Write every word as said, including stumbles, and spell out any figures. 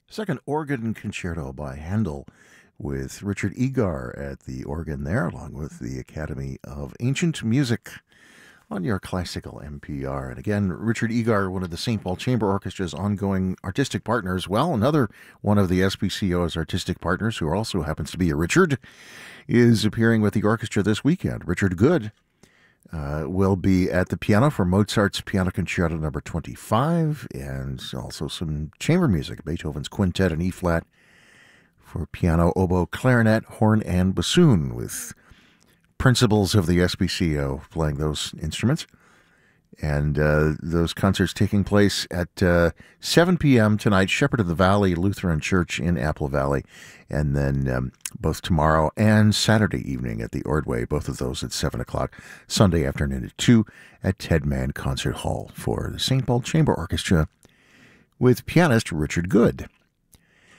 Second organ concerto by Handel with Richard Egar at the organ there, along with the Academy of Ancient Music on your classical N P R. And again, Richard Egar, one of the Saint Paul Chamber Orchestra's ongoing artistic partners. Well, another one of the S P C O's artistic partners, who also happens to be a Richard, is appearing with the orchestra this weekend. Richard Good uh, will be at the piano for Mozart's Piano Concerto number twenty-five, and also some chamber music, Beethoven's Quintet in E-flat for piano, oboe, clarinet, horn, and bassoon, with principals of the S P C O playing those instruments. And uh, those concerts taking place at uh, seven p.m. tonight, Shepherd of the Valley Lutheran Church in Apple Valley. And then um, both tomorrow and Saturday evening at the Ordway, both of those at seven o'clock. Sunday afternoon at two at Ted Mann Concert Hall for the Saint Paul Chamber Orchestra with pianist Richard Good.